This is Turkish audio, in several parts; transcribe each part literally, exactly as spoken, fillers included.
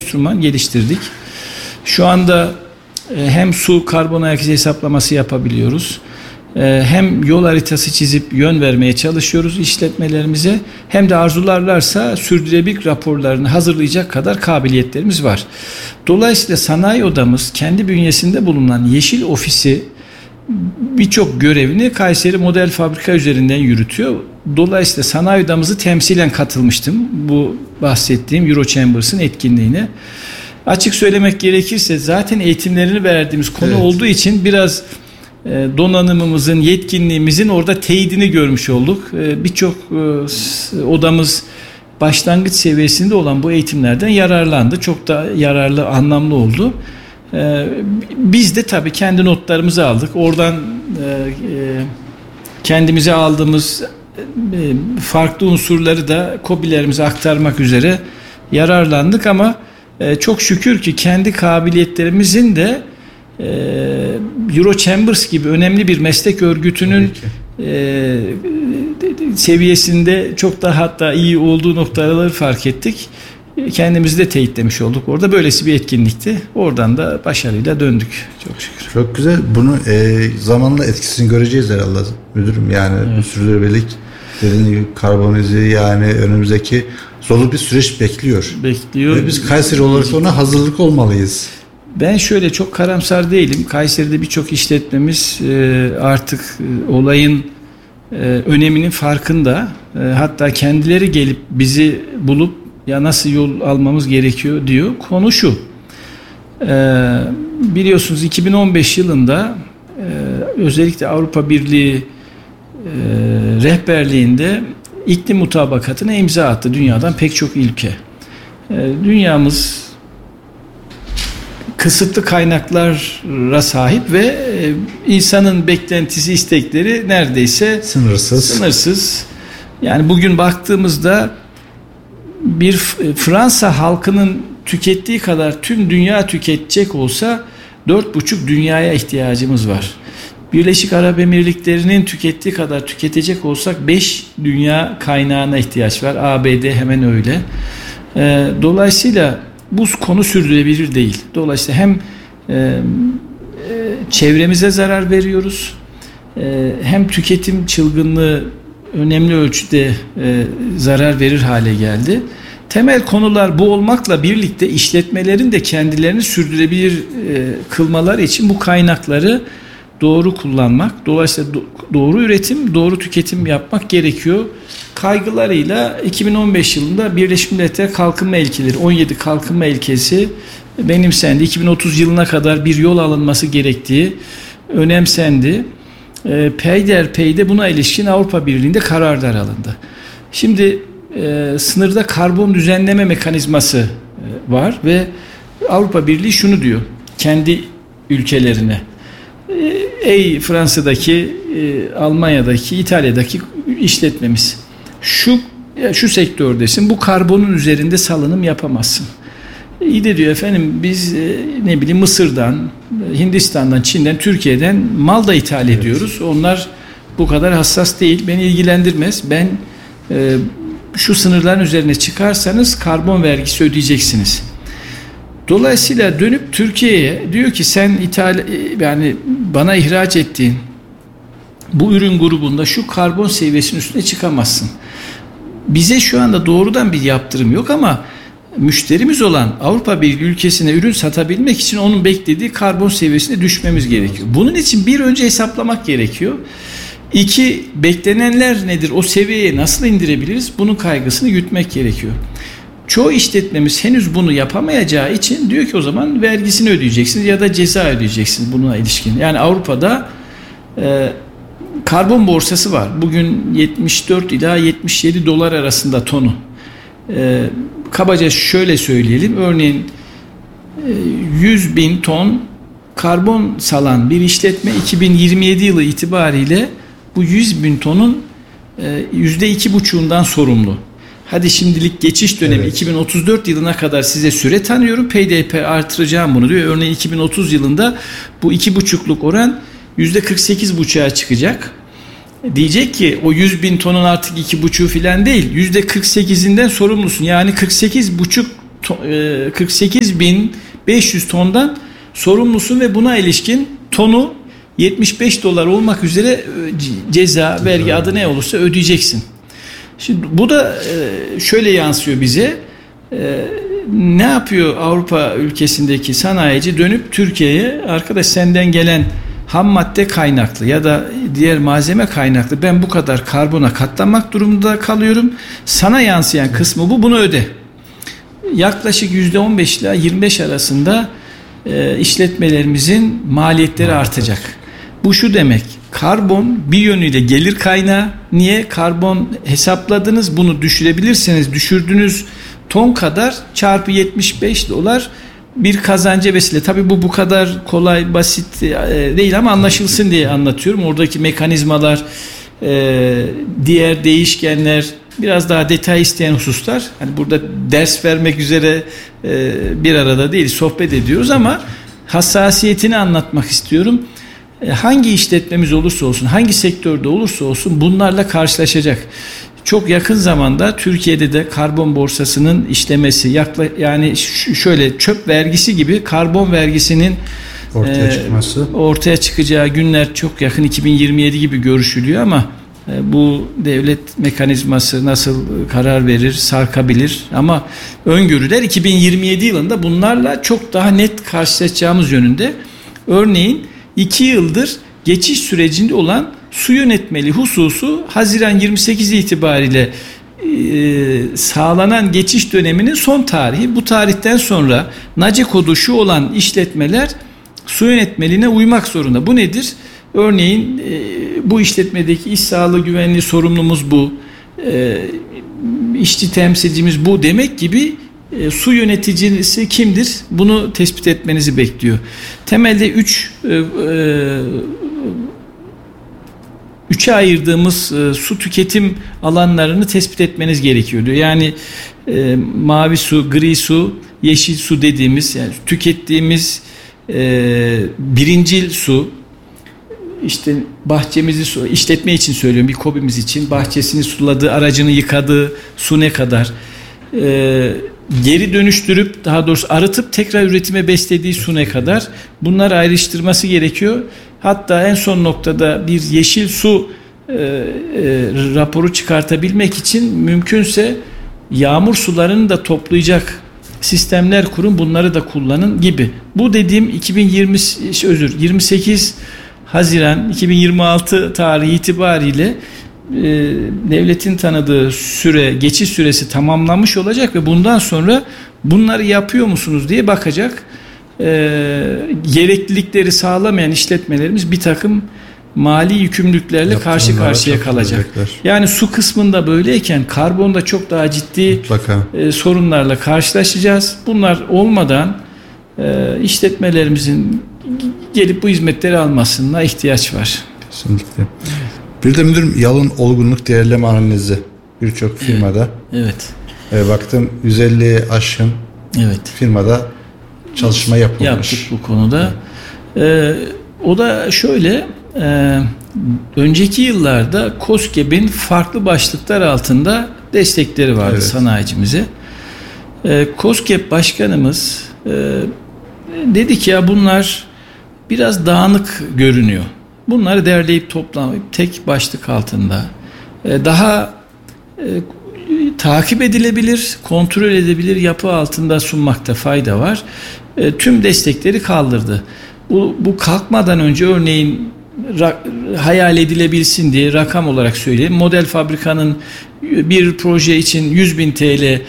enstrüman geliştirdik. Şu anda hem su karbon ayak izi hesaplaması yapabiliyoruz. Hem yol haritası çizip yön vermeye çalışıyoruz işletmelerimize, hem de arzularlarsa sürdürülebilirlik raporlarını hazırlayacak kadar kabiliyetlerimiz var. Dolayısıyla sanayi odamız kendi bünyesinde bulunan Yeşil Ofisi birçok görevini Kayseri Model Fabrika üzerinden yürütüyor. Dolayısıyla sanayi odamızı temsilen katılmıştım bu bahsettiğim Euro Chambers'ın etkinliğine. Açık söylemek gerekirse zaten eğitimlerini verdiğimiz konu evet. olduğu için biraz donanımımızın, yetkinliğimizin orada teyidini görmüş olduk. Birçok odamız başlangıç seviyesinde olan bu eğitimlerden yararlandı. Çok da yararlı, anlamlı oldu. Biz de tabii kendi notlarımızı aldık. Oradan kendimize aldığımız farklı unsurları da KOBİ'lerimize aktarmak üzere yararlandık ama çok şükür ki kendi kabiliyetlerimizin de Euro Chambers gibi önemli bir meslek örgütünün e, seviyesinde çok daha hatta iyi olduğu noktaları fark ettik. Kendimizi de teyitlemiş olduk. Orada böylesi bir etkinlikti. Oradan da başarıyla döndük. Çok şükür. Çok güzel. Bunu e, zamanla etkisini göreceğiz herhalde müdürüm. Yani evet. sürdürülebilirlik dediğiniz gibi karbon izi, yani önümüzdeki zorlu bir süreç bekliyor. Bekliyor. Ve biz Kayseri olarak ona hazırlık olmalıyız. Ben şöyle çok karamsar değilim. Kayseri'de birçok işletmemiz artık olayın öneminin farkında. Hatta kendileri gelip bizi bulup ya nasıl yol almamız gerekiyor diyor. Konu şu. Biliyorsunuz iki bin on beş yılında özellikle Avrupa Birliği rehberliğinde iklim mutabakatına imza attı dünyadan pek çok ülke. Dünyamız kısıtlı kaynaklara sahip ve insanın beklentisi, istekleri neredeyse sınırsız. Sınırsız. Yani bugün baktığımızda bir Fransa halkının tükettiği kadar tüm dünya tüketecek olsa dört buçuk dünyaya ihtiyacımız var. Birleşik Arap Emirlikleri'nin tükettiği kadar tüketecek olsak beş dünya kaynağına ihtiyaç var. A B D hemen öyle. Dolayısıyla bu konu sürdürülebilir değil. Dolayısıyla hem e, e, çevremize zarar veriyoruz, e, hem tüketim çılgınlığı önemli ölçüde e, zarar verir hale geldi. Temel konular bu olmakla birlikte işletmelerin de kendilerini sürdürülebilir e, kılmaları için bu kaynakları doğru kullanmak, dolayısıyla do- doğru üretim, doğru tüketim yapmak gerekiyor. Kaygılarıyla iki bin on beş yılında Birleşmiş Milletler Kalkınma İlkeleri, on yedi kalkınma ilkesi benimsendi. iki bin otuz yılına kadar bir yol alınması gerektiği önemsendi. E, peyderpeyde buna ilişkin Avrupa Birliği'nde kararlar alındı. Şimdi e, sınırda karbon düzenleme mekanizması e, var ve Avrupa Birliği şunu diyor kendi ülkelerine. Ey Fransa'daki, e, Almanya'daki, İtalya'daki işletmemiz, şu şu sektördesin, bu karbonun üzerinde salınım yapamazsın. İyi de diyor efendim biz e, ne bileyim Mısır'dan, Hindistan'dan, Çin'den, Türkiye'den mal da ithal evet. ediyoruz. Onlar bu kadar hassas değil, beni ilgilendirmez. Ben e, şu sınırların üzerine çıkarsanız karbon vergisi ödeyeceksiniz. Dolayısıyla dönüp Türkiye'ye diyor ki sen ithal yani bana ihraç ettiğin bu ürün grubunda şu karbon seviyesinin üstüne çıkamazsın. Bize şu anda doğrudan bir yaptırım yok ama müşterimiz olan Avrupa Birliği ülkesine ürün satabilmek için onun beklediği karbon seviyesine düşmemiz gerekiyor. Bunun için bir önce hesaplamak gerekiyor. İki, beklenenler nedir? O seviyeye nasıl indirebiliriz? Bunun kaygısını gütmek gerekiyor. Çoğu işletmemiz henüz bunu yapamayacağı için diyor ki o zaman vergisini ödeyeceksiniz ya da ceza ödeyeceksiniz buna ilişkin. Yani Avrupa'da e, karbon borsası var. Bugün yetmiş dört ila yetmiş yedi dolar arasında tonu. E, kabaca şöyle söyleyelim. Örneğin e, yüz bin ton karbon salan bir işletme iki bin yirmi yedi yılı itibariyle bu yüz bin tonun e, yüzde iki buçuğundan sorumlu. Hadi şimdilik geçiş dönemi evet. iki bin otuz dört yılına kadar size süre tanıyorum. Peyderpey artıracağım bunu diyor. Örneğin iki bin otuz yılında bu iki buçukluk oran yüzde kırk sekiz buçuğa çıkacak. Diyecek ki o yüz bin tonun artık iki buçuğu filan değil. Yüzde kırk sekizinden sorumlusun. Yani kırk sekiz buçuk kırk sekiz bin beş yüz tondan sorumlusun ve buna ilişkin tonu yetmiş beş dolar olmak üzere ceza, vergi adı ne olursa ödeyeceksin. Şimdi bu da şöyle yansıyor bize. Ne yapıyor Avrupa ülkesindeki sanayici? Dönüp Türkiye'ye, arkadaş senden gelen ham madde kaynaklı ya da diğer malzeme kaynaklı ben bu kadar karbona katlanmak durumunda kalıyorum. Sana yansıyan kısmı bu, bunu öde. Yaklaşık yüzde on beş ile yirmi beş arasında e, işletmelerimizin maliyetleri artacak. Bu şu demek: karbon bir yönüyle gelir kaynağı. Niye? Karbon hesapladınız, bunu düşürebilirseniz düşürdüğünüz ton kadar çarpı yetmiş beş dolar bir kazanca vesile. Tabii bu bu kadar kolay, basit değil ama anlaşılsın diye anlatıyorum. Oradaki mekanizmalar, diğer değişkenler, biraz daha detay isteyen hususlar. Hani burada ders vermek üzere bir arada değil, sohbet ediyoruz ama hassasiyetini anlatmak istiyorum. Hangi işletmemiz olursa olsun, hangi sektörde olursa olsun bunlarla karşılaşacak. Çok yakın zamanda Türkiye'de de karbon borsasının işlemesi, yakla, yani şöyle çöp vergisi gibi karbon vergisinin ortaya e, çıkması, ortaya çıkacağı günler çok yakın, iki bin yirmi yedi gibi görüşülüyor ama e, bu devlet mekanizması nasıl karar verir, sarkabilir ama öngörüler iki bin yirmi yedi yılında bunlarla çok daha net karşılaşacağımız yönünde. Örneğin iki yıldır geçiş sürecinde olan su yönetmeliği hususu Haziran yirmi sekiz itibariyle e, sağlanan geçiş döneminin son tarihi. Bu tarihten sonra N A C E kodu şu olan işletmeler su yönetmeliğine uymak zorunda. Bu nedir? Örneğin e, bu işletmedeki iş sağlığı güvenliği sorumlumuz bu, e, işçi temsilcimiz bu demek gibi. E, su yöneticisi kimdir? Bunu tespit etmenizi bekliyor. Temelde üç e, e, üçe ayırdığımız e, su tüketim alanlarını tespit etmeniz gerekiyor diyor. Yani e, mavi su, gri su, yeşil su dediğimiz, yani tükettiğimiz e, birincil su, işte bahçemizi su, işletme için söylüyorum, bir hobimiz için bahçesini suladığı, aracını yıkadığı su ne kadar, e, geri dönüştürüp, daha doğrusu arıtıp tekrar üretime beslediği su ne kadar, bunları ayrıştırması gerekiyor. Hatta en son noktada bir yeşil su e, e, raporu çıkartabilmek için mümkünse yağmur sularını da toplayacak sistemler kurun, bunları da kullanın gibi. Bu dediğim iki bin yirmi özür yirmi sekiz Haziran iki bin yirmi altı tarihi itibariyle e, devletin tanıdığı süre, geçiş süresi tamamlanmış olacak ve bundan sonra bunları yapıyor musunuz diye bakacak. E, gereklilikleri sağlamayan işletmelerimiz bir takım mali yükümlülüklerle karşı karşıya kalacak. Yani su kısmında böyleyken karbonda çok daha ciddi e, sorunlarla karşılaşacağız. Bunlar olmadan e, işletmelerimizin gelip bu hizmetleri almasına ihtiyaç var. Kesinlikle. Bir de müdürüm, yalın olgunluk değerleme analizi birçok firmada. Evet. E, baktım yüz elliye aşkın evet. firmada çalışma yapılmış. Yaptık bu konuda. Evet. E, o da şöyle, e, önceki yıllarda KOSGEB'in farklı başlıklar altında destekleri vardı evet. sanayicimize. E, KOSGEB başkanımız e, dedi ki ya bunlar biraz dağınık görünüyor. Bunları derleyip toplamayıp tek başlık altında e, daha e, takip edilebilir, kontrol edebilir yapı altında sunmakta fayda var. E, tüm destekleri kaldırdı. Bu, bu kalkmadan önce örneğin ra, hayal edilebilsin diye rakam olarak söyleyeyim. Model fabrikanın bir proje için yüz bin T L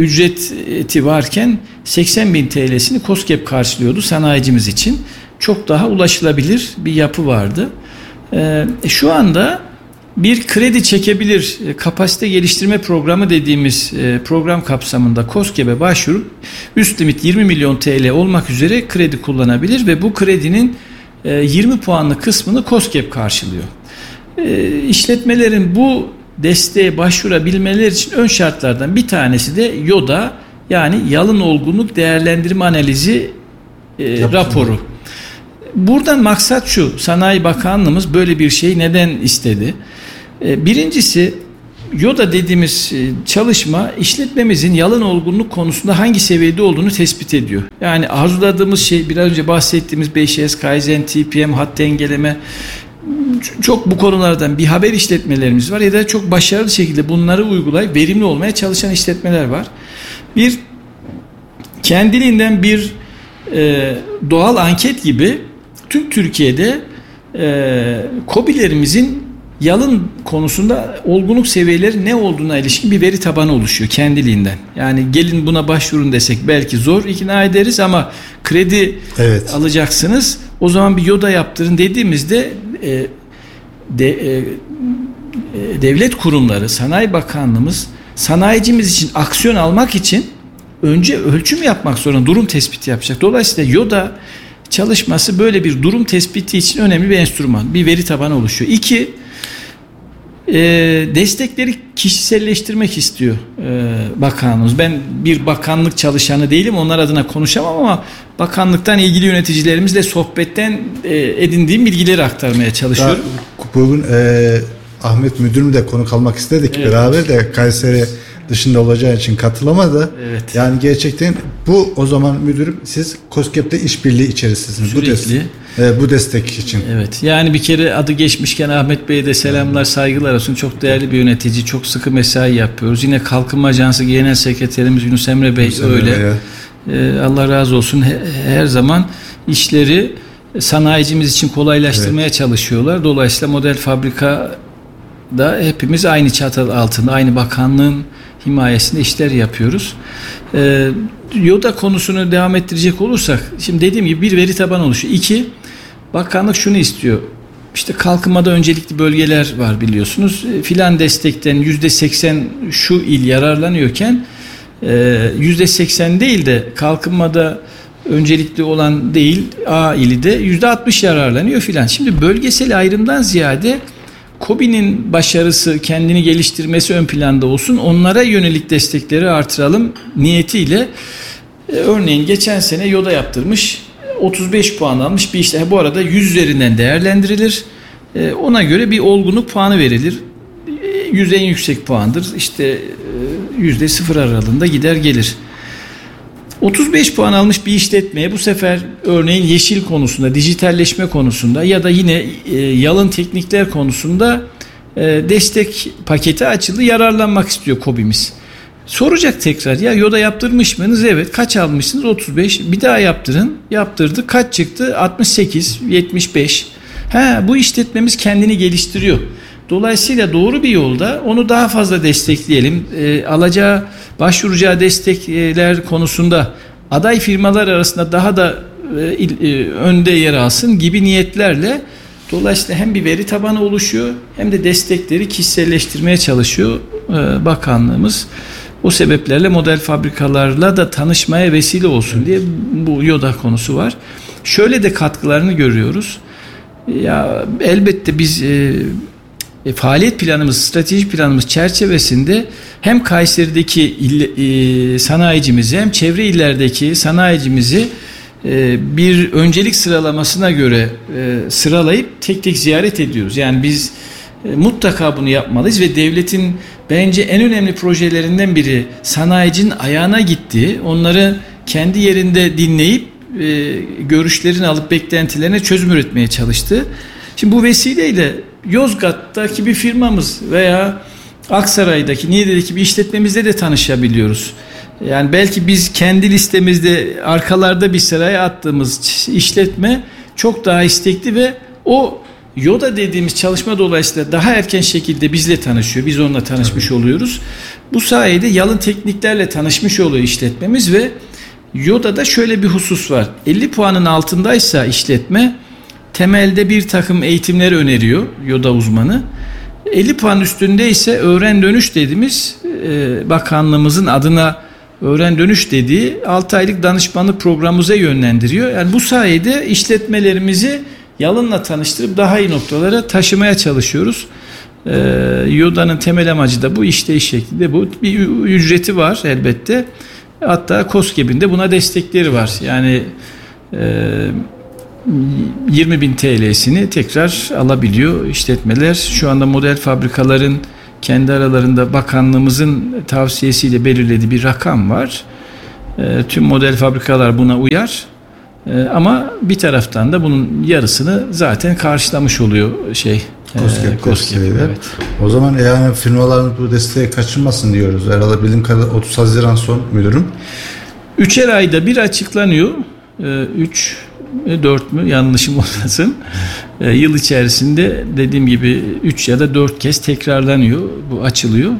ücreti varken seksen bin T L'sini KOSGEB karşılıyordu sanayicimiz için. Çok daha ulaşılabilir bir yapı vardı. E, şu anda bir kredi çekebilir kapasite geliştirme programı dediğimiz program kapsamında KOSGEB'e başvurup üst limit yirmi milyon T L olmak üzere kredi kullanabilir ve bu kredinin yirmi puanlı kısmını KOSGEB karşılıyor. İşletmelerin bu desteğe başvurabilmeleri için ön şartlardan bir tanesi de YODA, yani yalın olgunluk değerlendirme analizi e, raporu. Buradan maksat şu: Sanayi Bakanlığımız böyle bir şey neden istedi? Birincisi, YODA dediğimiz çalışma işletmemizin yalın olgunluk konusunda hangi seviyede olduğunu tespit ediyor. Yani arzuladığımız şey biraz önce bahsettiğimiz beş S, Kaizen, T P M, hat dengeleme, çok bu konulardan bir haber işletmelerimiz var ya da çok başarılı şekilde bunları uygulayıp verimli olmaya çalışan işletmeler var. Bir kendiliğinden bir e, doğal anket gibi tüm Türkiye'de e, KOBİ'lerimizin yalın konusunda olgunluk seviyeleri ne olduğuna ilişkin bir veri tabanı oluşuyor kendiliğinden. Yani gelin buna başvurun desek belki zor ikna ederiz ama kredi evet. alacaksınız. O zaman bir YODA yaptırın dediğimizde e, de, e, devlet kurumları, Sanayi Bakanlığımız sanayicimiz için aksiyon almak için önce ölçüm yapmak zorunda, durum tespiti yapacak. Dolayısıyla YODA çalışması böyle bir durum tespiti için önemli bir enstrüman, bir veri tabanı oluşuyor. İki, e, destekleri kişiselleştirmek istiyor e, bakanımız. Ben bir bakanlık çalışanı değilim, onlar adına konuşamam ama bakanlıktan ilgili yöneticilerimizle sohbetten e, edindiğim bilgileri aktarmaya çalışıyorum. Daha, bugün e, Ahmet Müdürüm de konuk almak istedik evet. beraber de Kayseri dışında olacağı için katılamadı. Evet. Yani gerçekten bu o zaman müdürüm siz KOSGEB'de işbirliği içerisindesiniz. Bu destek, e, bu destek için. Evet. Yani bir kere adı geçmişken Ahmet Bey'e de selamlar, saygılar olsun. Çok değerli bir yönetici. Çok sıkı mesai yapıyoruz. Yine Kalkınma Ajansı Genel Sekreterimiz Yunus Emre Bey Yunus öyle. Emre, ee, Allah razı olsun. Her zaman işleri sanayicimiz için kolaylaştırmaya evet. çalışıyorlar. Dolayısıyla model fabrika da hepimiz aynı çatı altında, aynı bakanlığın himayesinde işler yapıyoruz. Ee, YODA konusunu devam ettirecek olursak, şimdi dediğim gibi bir veri tabanı oluşuyor. İki, bakanlık şunu istiyor. İşte kalkınmada öncelikli bölgeler var biliyorsunuz. Filan destekten yüzde seksen şu il yararlanıyorken yüzde seksen değil de kalkınmada öncelikli olan değil A ili de yüzde altmış yararlanıyor filan. Şimdi bölgesel ayrımdan ziyade KOBİ'nin başarısı, kendini geliştirmesi ön planda olsun. Onlara yönelik destekleri artıralım niyetiyle e, örneğin geçen sene YODA yaptırmış, otuz beş puan almış bir işte. Bu arada yüz üzerinden değerlendirilir. E, ona göre bir olgunluk puanı verilir. E, yüz en yüksek puandır. İşte e, yüzde sıfır aralığında gider gelir. otuz beş puan almış bir işletmeye bu sefer örneğin yeşil konusunda, dijitalleşme konusunda ya da yine e, yalın teknikler konusunda e, destek paketi açıldı, yararlanmak istiyor KOBİ'miz. Soracak tekrar, ya YODA yaptırmış mısınız? Evet. Kaç almışsınız? otuz beş. Bir daha yaptırın. Yaptırdı. Kaç çıktı? altmış sekiz, yetmiş beş. Ha, bu işletmemiz kendini geliştiriyor. Dolayısıyla doğru bir yolda, onu daha fazla destekleyelim. E, alacağı, başvuracağı destekler konusunda aday firmalar arasında daha da e, e, önde yer alsın gibi niyetlerle dolayısıyla hem bir veri tabanı oluşuyor hem de destekleri kişiselleştirmeye çalışıyor e, bakanlığımız. O sebeplerle model fabrikalarla da tanışmaya vesile olsun diye bu YODA konusu var. Şöyle de katkılarını görüyoruz. Ya elbette biz e, E, faaliyet planımız, strateji planımız çerçevesinde hem Kayseri'deki il, e, sanayicimizi hem çevre illerdeki sanayicimizi e, bir öncelik sıralamasına göre e, sıralayıp tek tek ziyaret ediyoruz. Yani biz e, mutlaka bunu yapmalıyız ve devletin bence en önemli projelerinden biri sanayicinin ayağına gittiği, onları kendi yerinde dinleyip e, görüşlerini alıp beklentilerine çözüm üretmeye çalıştığı. Şimdi bu vesileyle Yozgat'taki bir firmamız veya Aksaray'daki, Niğde'deki bir işletmemizle de tanışabiliyoruz. Yani belki biz kendi listemizde arkalarda bir sıraya attığımız işletme çok daha istekli ve o YODA dediğimiz çalışma dolayısıyla daha erken şekilde bizle tanışıyor. Biz onunla tanışmış oluyoruz. Bu sayede yalın tekniklerle tanışmış oluyor işletmemiz ve YODA'da şöyle bir husus var. elli puanın altındaysa işletme temelde bir takım eğitimleri öneriyor YODA uzmanı. elli puan üstünde ise öğren dönüş dediğimiz e, bakanlığımızın adına öğren dönüş dediği altı aylık danışmanlık programımıza yönlendiriyor. Yani bu sayede işletmelerimizi yalınla tanıştırıp daha iyi noktalara taşımaya çalışıyoruz. E, YODA'nın temel amacı da bu, işleyiş şeklinde bu. Bir ücreti var elbette. Hatta KOSGEB'in de buna destekleri var. Yani e, yirmi bin T L'sini tekrar alabiliyor işletmeler. Şu anda model fabrikaların kendi aralarında bakanlığımızın tavsiyesiyle belirlediği bir rakam var. E, tüm model fabrikalar buna uyar. E, ama bir taraftan da bunun yarısını zaten karşılamış oluyor şey. KOSGEB desteğiyle. Evet. O zaman yani firmaların bu desteği kaçırmasın diyoruz. Herhalde bildiğim kadarıyla otuz Haziran son müdürüm. Üçer ayda bir açıklanıyor. Üç mü dört mü yanlışım olmasın. Yıl içerisinde dediğim gibi üç ya da dört kez tekrarlanıyor. Bu açılıyor.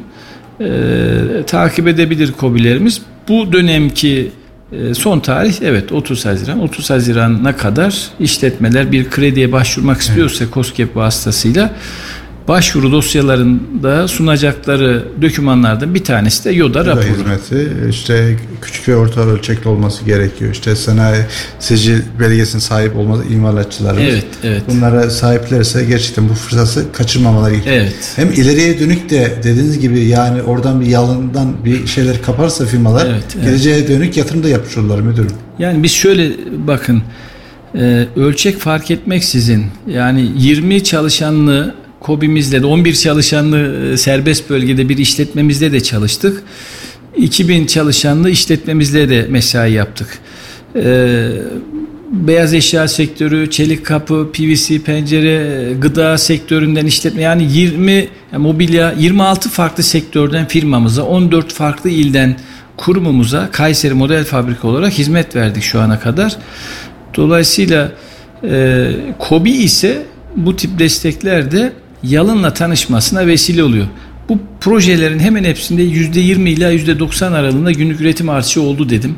Ee, takip edebilir KOBİ'lerimiz. Bu dönemki son tarih evet otuz Haziran. otuz Haziran'a kadar işletmeler bir krediye başvurmak istiyorsa evet. KOSGEB vasıtasıyla başvuru dosyalarında sunacakları dokümanlardan bir tanesi de YODA raporu. Hizmeti işte küçük ve orta ölçekli olması gerekiyor. İşte sanayi sicil belgesine sahip olması imalatçılarımız. Evet, evet. Bunlara sahiplerse gerçekten bu fırsatı kaçırmamaları gerekiyor. Evet. Hem ileriye dönük de dediğiniz gibi yani oradan bir yalından bir şeyler kaparsa firmalar evet, evet. geleceğe dönük yatırım da yapmış olurlar müdürüm. Yani biz şöyle bakın e, ölçek fark etmeksizin yani yirmi çalışanlı KOBİ'mizle de on bir çalışanlı serbest bölgede bir işletmemizde de çalıştık. iki bin çalışanlı işletmemizle de mesai yaptık. Ee, beyaz eşya sektörü, çelik kapı, P V C pencere, gıda sektöründen işletme yani yirmi yani mobilya yirmi altı farklı sektörden firmamıza, on dört farklı ilden kurumumuza Kayseri Model Fabrika olarak hizmet verdik şu ana kadar. Dolayısıyla e, KOBİ ise bu tip destekler de yalınla tanışmasına vesile oluyor. Bu projelerin hemen hepsinde yüzde yirmi ila yüzde doksan aralığında günlük üretim artışı oldu dedim.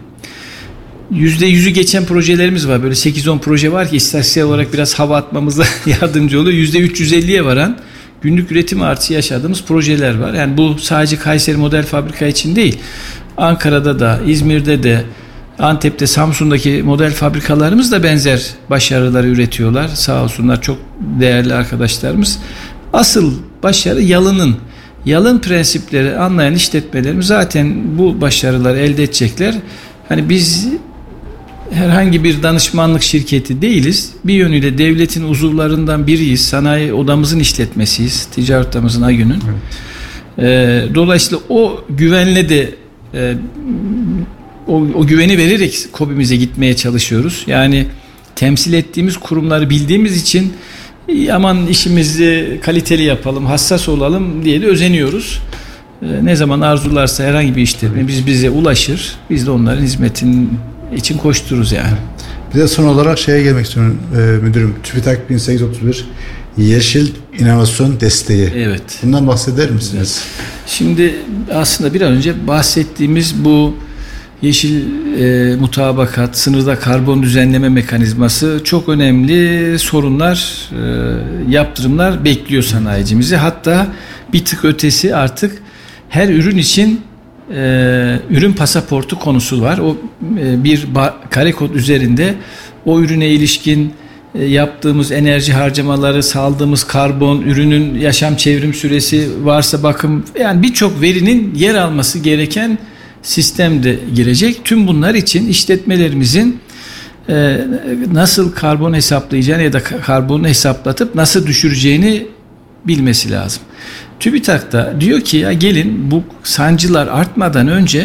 yüzde yüzü geçen projelerimiz var. Böyle sekiz on proje var ki istatistiksel olarak biraz hava atmamıza yardımcı oluyor. yüzde üç yüz elliye varan günlük üretim artışı yaşadığımız projeler var. Yani bu sadece Kayseri Model Fabrika için değil. Ankara'da da, İzmir'de de, Antep'te, Samsun'daki model fabrikalarımız da benzer başarıları üretiyorlar. Sağ olsunlar çok değerli arkadaşlarımız. Asıl başarı yalının. Yalın prensipleri anlayan işletmelerimiz zaten bu başarıları elde edecekler. Hani biz herhangi bir danışmanlık şirketi değiliz. Bir yönüyle devletin uzuvlarından biriyiz. Sanayi odamızın işletmesiyiz. Ticaret odamızın AGÜ'nün. Evet. Ee, dolayısıyla o güvenle de e, O, o güveni vererek KOBİ'mize gitmeye çalışıyoruz. Yani temsil ettiğimiz kurumları bildiğimiz için aman işimizi kaliteli yapalım, hassas olalım diye de özeniyoruz. Ee, ne zaman arzularsa herhangi bir işletme biz bize ulaşır. Biz de onların hizmetin için koştururuz yani. Bir de son olarak şeye gelmek istiyorum e, müdürüm. TÜBİTAK bin sekiz yüz otuz bir Yeşil İnovasyon Desteği. Evet. Bundan bahseder misiniz? Evet. Şimdi aslında bir an önce bahsettiğimiz bu Yeşil e, mutabakat, sınırda karbon düzenleme mekanizması çok önemli sorunlar, e, yaptırımlar bekliyor sanayicimizi. Hatta bir tık ötesi artık her ürün için e, ürün pasaportu konusu var. O e, bir ba- kare kod üzerinde o ürüne ilişkin e, yaptığımız enerji harcamaları, saldığımız karbon, ürünün yaşam çevrim süresi varsa bakım yani birçok verinin yer alması gereken sistem de girecek. Tüm bunlar için işletmelerimizin e, nasıl karbon hesaplayacağını ya da karbonu hesaplatıp nasıl düşüreceğini bilmesi lazım. TÜBİTAK da diyor ki ya gelin bu sancılar artmadan önce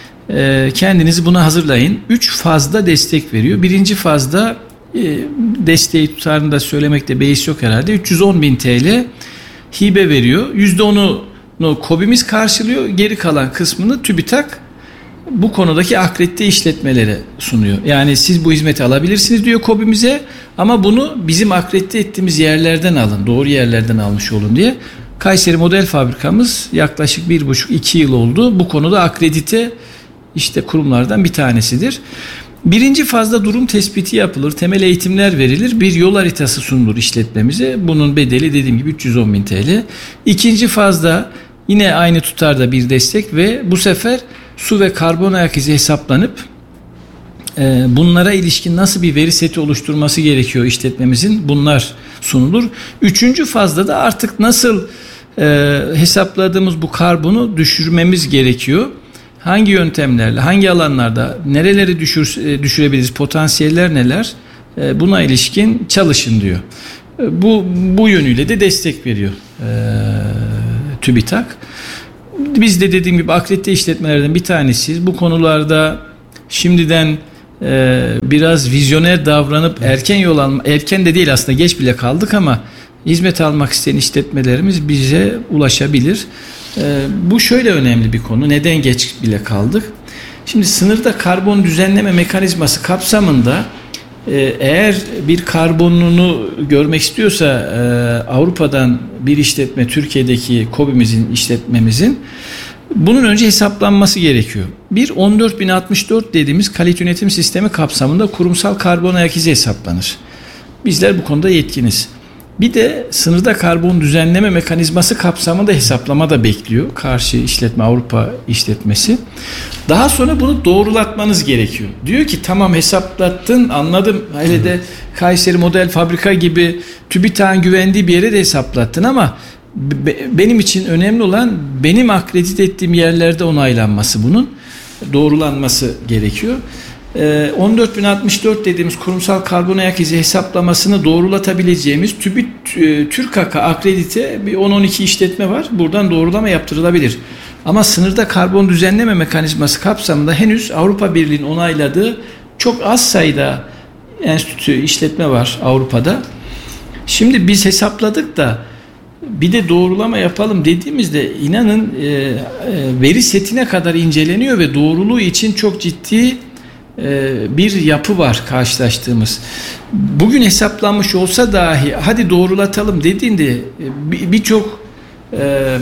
e, kendinizi buna hazırlayın. Üç fazda destek veriyor. Birinci fazda e, desteği tutarını da söylemekte beis yok herhalde. üç yüz on bin T L hibe veriyor. yüzde onu KOBİ'miz karşılıyor. Geri kalan kısmını TÜBİTAK bu konudaki akredite işletmelere sunuyor. Yani siz bu hizmeti alabilirsiniz diyor KOBİ'mize ama bunu bizim akredite ettiğimiz yerlerden alın. Doğru yerlerden almış olun diye. Kayseri Model Fabrikamız yaklaşık bir buçuk iki yıl oldu. Bu konuda akredite işte kurumlardan bir tanesidir. Birinci fazda durum tespiti yapılır. Temel eğitimler verilir. Bir yol haritası sunulur işletmemize. Bunun bedeli dediğim gibi üç yüz on bin T L. İkinci fazda yine aynı tutarda bir destek ve bu sefer su ve karbon ayak izi hesaplanıp e, bunlara ilişkin nasıl bir veri seti oluşturması gerekiyor işletmemizin bunlar sunulur. Üçüncü fazda da artık nasıl e, hesapladığımız bu karbonu düşürmemiz gerekiyor. Hangi yöntemlerle, hangi alanlarda, nereleri düşür, düşürebiliriz, potansiyeller neler? E, buna ilişkin çalışın diyor. E, bu bu yönüyle de destek veriyor. E, TÜBİTAK. Biz de dediğim gibi akredite işletmelerden bir tanesiyiz. Bu konularda şimdiden e, biraz vizyoner davranıp erken yol alma, erken de değil aslında, geç bile kaldık ama hizmet almak isteyen işletmelerimiz bize ulaşabilir. E, bu şöyle önemli bir konu. Neden geç bile kaldık? Şimdi sınırda karbon düzenleme mekanizması kapsamında e, eğer bir karbonunu görmek istiyorsa e, Avrupa'dan bir işletme, Türkiye'deki KOBİ'mizin, işletmemizin bunun önce hesaplanması gerekiyor. Bir on dört bin altmış dört dediğimiz kalite yönetim sistemi kapsamında kurumsal karbon ayak izi hesaplanır. Bizler bu konuda yetkiniz. Bir de sınırda karbon düzenleme mekanizması kapsamında hesaplama da bekliyor karşı işletme, Avrupa işletmesi. Daha sonra bunu doğrulatmanız gerekiyor. Diyor ki tamam hesaplattın, anladım. Hele de Kayseri Model Fabrika gibi TÜBİTAK'ın güvendiği bir yere de hesaplattın ama benim için önemli olan benim akredite ettiğim yerlerde onaylanması, bunun doğrulanması gerekiyor. on dört bin altmış dört dediğimiz kurumsal karbon ayak izi hesaplamasını doğrulatabileceğimiz TÜBİ, TÜRKAK'a akredite bir on on iki işletme var. Buradan doğrulama yaptırılabilir. Ama sınırda karbon düzenleme mekanizması kapsamında henüz Avrupa Birliği'nin onayladığı çok az sayıda enstitü, işletme var Avrupa'da. Şimdi biz hesapladık da bir de doğrulama yapalım dediğimizde inanın e, e, veri setine kadar inceleniyor ve doğruluğu için çok ciddi bir yapı var karşılaştığımız. Bugün hesaplanmış olsa dahi hadi doğrulatalım dediğinde birçok e,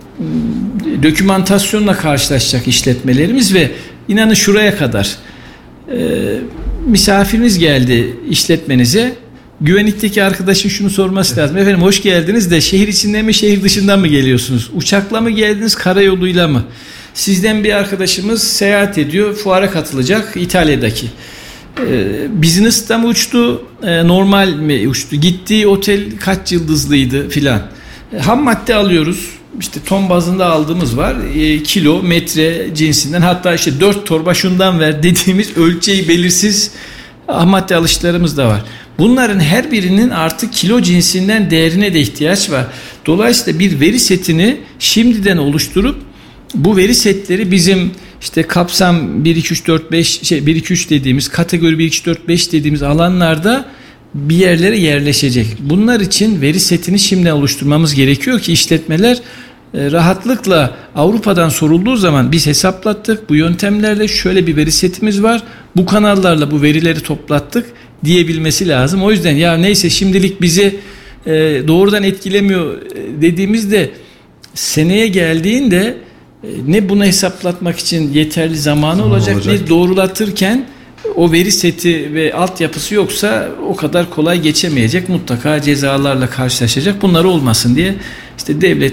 dokümantasyonla karşılaşacak işletmelerimiz ve inanın şuraya kadar e, misafiriniz geldi işletmenize, güvenlikteki arkadaşın şunu sorması lazım: efendim hoş geldiniz de şehir içinden mi şehir dışından mı geliyorsunuz? Uçakla mı geldiniz, karayoluyla mı? Sizden bir arkadaşımız seyahat ediyor, fuara katılacak İtalya'daki. Ee, business'ta mı uçtu, e, normal mi uçtu? Gittiği otel kaç yıldızlıydı filan. E, ham madde alıyoruz. İşte ton bazında aldığımız var. E, kilo, metre cinsinden, hatta işte dört torba şundan ver dediğimiz ölçeği belirsiz ham madde alışlarımız da var. Bunların her birinin artık kilo cinsinden değerine de ihtiyaç var. Dolayısıyla bir veri setini şimdiden oluşturup bu veri setleri bizim işte kapsam bir iki üç dört beş şey bir iki üç dediğimiz kategori bir iki üç dört beş dediğimiz alanlarda bir yerlere yerleşecek. Bunlar için veri setini şimdiden oluşturmamız gerekiyor ki işletmeler rahatlıkla Avrupa'dan sorulduğu zaman biz hesaplattık, bu yöntemlerle şöyle bir veri setimiz var, bu kanallarla bu verileri toplattık diyebilmesi lazım. O yüzden ya neyse şimdilik bizi e, doğrudan etkilemiyor dediğimizde seneye geldiğinde e, ne bunu hesaplatmak için yeterli zamanı olacak, olacak ne doğrulatırken o veri seti ve altyapısı yoksa o kadar kolay geçemeyecek, mutlaka cezalarla karşılaşacak. Bunlar olmasın diye işte devlet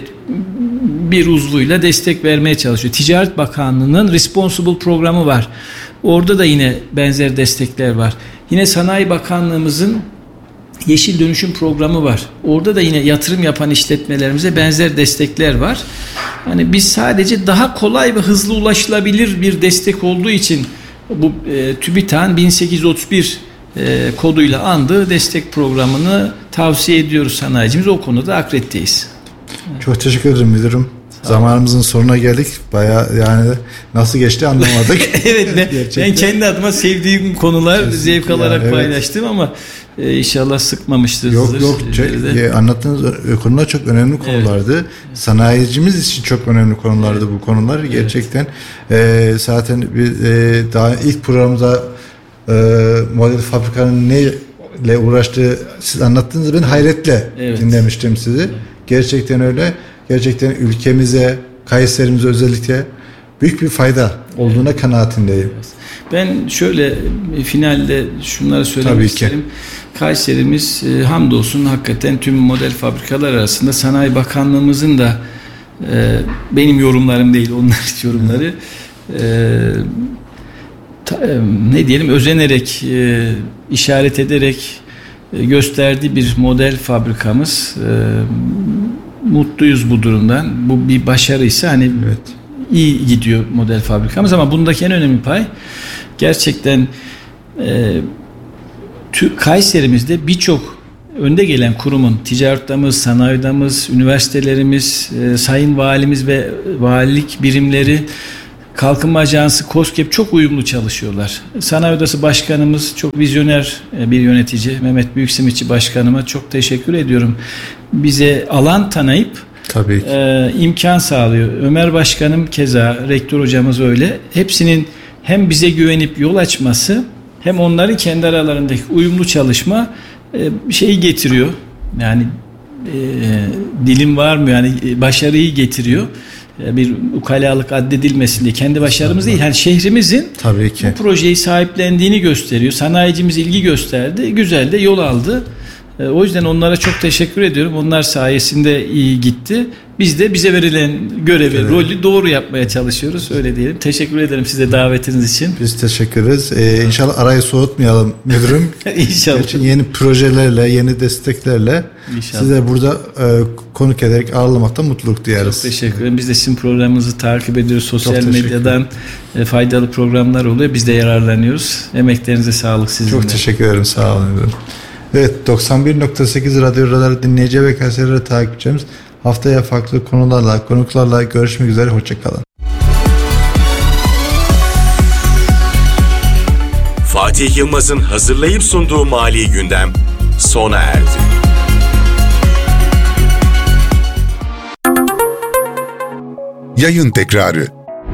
bir uzvuyla destek vermeye çalışıyor. Ticaret Bakanlığı'nın Responsible programı var. Orada da yine benzer destekler var. Yine Sanayi Bakanlığımızın Yeşil Dönüşüm programı var. Orada da yine yatırım yapan işletmelerimize benzer destekler var. Hani biz sadece daha kolay ve hızlı ulaşılabilir bir destek olduğu için bu e, TÜBİTAK'ın bin sekiz yüz otuz bir e, koduyla andığı destek programını tavsiye ediyoruz sanayicimiz. O konuda akrediteyiz. Çok teşekkür ederim müdürüm. Zamanımızın sonuna geldik. Bayağı yani nasıl geçti anlamadık. Evet, ben, ben kendi adıma sevdiğim konular kesinlikle zevk alarak yani, paylaştım evet. Ama e, inşallah sıkmamıştır. Yok yok e, anlattığınız konular çok önemli konulardı. Evet. Sanayicimiz için çok önemli konulardı evet. Bu konular. Evet. Gerçekten e, zaten biz e, daha ilk programda e, model fabrikanın neyle uğraştığı siz anlattığınızda ben hayretle evet. dinlemiştim sizi. Evet. Gerçekten öyle. Gerçekten ülkemize, Kayserimize özellikle büyük bir fayda olduğuna kanaatindeyim. Ben şöyle finalde şunları söylemek Tabii isterim. Ki. Kayserimiz e, hamdolsun hakikaten tüm model fabrikalar arasında Sanayi Bakanlığımızın da e, benim yorumlarım değil, onların yorumları e, ta, e, ne diyelim özenerek, e, işaret ederek e, gösterdiği bir model fabrikamız. E, Mutluyuz bu durumdan. Bu bir başarıysa hani evet. iyi gidiyor model fabrikamız ama bundaki en önemli pay gerçekten e, Kayseri'mizde birçok önde gelen kurumun, ticaret odamız, sanayi odamız, üniversitelerimiz, e, sayın valimiz ve valilik birimleri, Kalkınma Ajansı, KOSGEB çok uyumlu çalışıyorlar. Sanayi Odası Başkanımız çok vizyoner bir yönetici. Mehmet Büyüksimitçi Başkanıma çok teşekkür ediyorum. Bize alan tanıyıp Tabii ki. E, imkan sağlıyor. Ömer Başkanım keza, rektör hocamız öyle. Hepsinin hem bize güvenip yol açması hem onların kendi aralarındaki uyumlu çalışma e, şeyi getiriyor. Yani e, dilim var mı? Yani başarıyı getiriyor. Bir ukalalık addedilmesin diye, kendi başarımız değil, yani şehrimizin Tabii ki. bu projeyi sahiplendiğini gösteriyor. Sanayicimiz ilgi gösterdi, güzel de yol aldı. O yüzden onlara çok teşekkür ediyorum. Onlar sayesinde iyi gitti. Biz de bize verilen görevi, evet. rolü doğru yapmaya çalışıyoruz. Öyle diyelim. Teşekkür ederim size davetiniz için. Biz teşekkür ederiz. Ee, inşallah arayı soğutmayalım müdürüm. İnşallah. Gerçi yeni projelerle, yeni desteklerle İnşallah. size burada e, konuk ederek ağırlamaktan mutluluk duyarız. Çok teşekkür ederim. Biz de sizin programınızı takip ediyoruz. Sosyal medyadan e, faydalı programlar oluyor. Biz de yararlanıyoruz. Emeklerinize sağlık sizin Çok de. teşekkür ederim. Sağ olun müdürüm. Evet, doksan bir nokta sekiz Radyo Radar dinleyici ve Kayseri takipçimiz, haftaya farklı konularla, konuklarla görüşmek üzere. Hoşçakalın. Fatih Yılmaz'ın hazırlayıp sunduğu Mali Gündem sona erdi. Yayın tekrarı.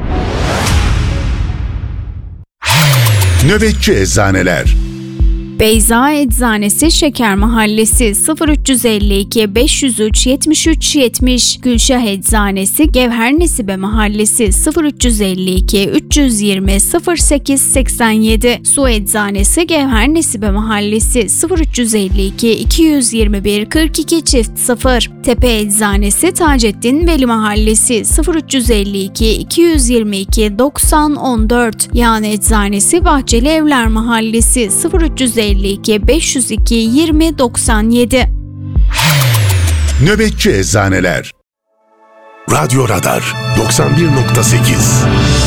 Nöbetçi Eczaneler. Beyza Eczanesi Şeker Mahallesi sıfır üç elli iki beş yüz üç yetmiş üç yetmiş. Gülşah Eczanesi Gevher Nesibe Mahallesi sıfır üç elli iki üç yüz yirmi sıfır sekiz seksen yedi. Su Eczanesi Gevher Nesibe Mahallesi sıfır üç elli iki iki yüz yirmi bir kırk iki çift sıfır. Tepe Eczanesi Taceddin Veli Mahallesi sıfır üç elli iki iki yüz yirmi iki doksan on dört. Yağın Eczanesi Bahçeli Evler Mahallesi sıfır üç elli iki beş yüz iki yirmi doksan yedi. Nöbetçi Eczaneler. Radyo Radar doksan bir nokta sekiz.